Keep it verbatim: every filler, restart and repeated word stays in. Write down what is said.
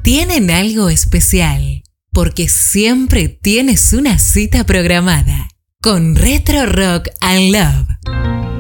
tienen algo especial, porque siempre tienes una cita programada con Retro Rock and Love.